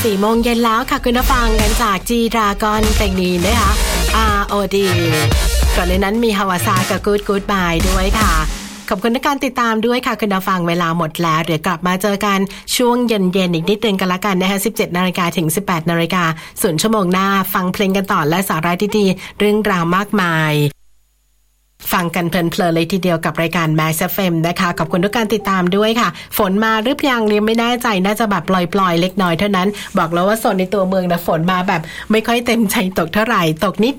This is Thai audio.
4 โมงเย็นแล้วค่ะคุณผู้ฟังกันจากจีดรากอนเพลงนี้นะคะ ROD ก่อนในนั้นมีฮาวาซากับ Good Bye ด้วยค่ะขอบคุณในการติดตามด้วยค่ะคุณผู้ฟังเวลาหมดแล้วเดี๋ยวกลับมาเจอกันช่วงเย็นๆอีกนิดนึงกันละกันนะคะ 17 นาฬิกาถึง 18 นาฬิกาส่วนชั่วโมงหน้าฟังเพลงกันต่อและสาระดีๆเรื่องราวมากมายฟังกันเพลินๆเลยทีเดียวกับรายการ Max FM นะคะขอบคุณทุกการติดตามด้วยค่ะฝนมาหรือยังไม่แน่ใจน่าจะแบบปล่อยๆเล็กน้อยเท่านั้นบอกแล้วว่าโซนในตัวเมืองนะฝนมาแบบไม่ค่อยเต็มใจตกเท่าไหร่ตกนิด